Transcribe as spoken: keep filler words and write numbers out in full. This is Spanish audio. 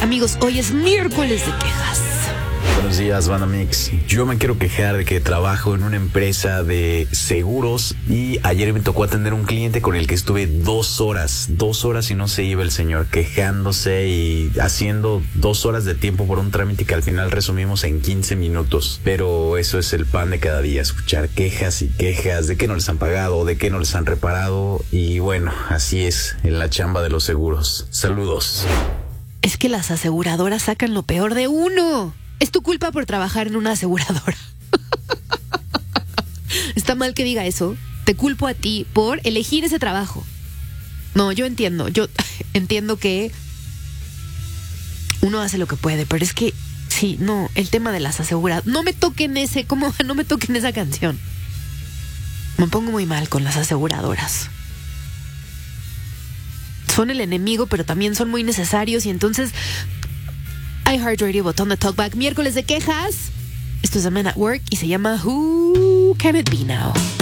Amigos, hoy es miércoles de quejas. Buenos días, Banda Mix. Yo me quiero quejar de que trabajo en una empresa de seguros y ayer me tocó atender a un cliente con el que estuve dos horas, dos horas y no se iba el señor, quejándose y haciendo dos horas de tiempo por un trámite que al final resumimos en quince minutos. Pero eso es el pan de cada día, escuchar quejas y quejas de que no les han pagado, de que no les han reparado y bueno, así es en la chamba de los seguros. Saludos. Es que las aseguradoras sacan lo peor de uno. Es tu culpa por trabajar en una aseguradora. Está mal que diga eso. Te culpo a ti por elegir ese trabajo. No, yo entiendo. Yo entiendo que uno hace lo que puede, pero es que sí, no, el tema de las aseguradoras. No me toquen ese, ¿cómo? No me toquen esa canción. Me pongo muy mal con las aseguradoras. Son el enemigo, pero también son muy necesarios y entonces iHeartRadio, botón de Talkback, miércoles de quejas. Esto es The Men at Work y se llama Who Can It Be Now?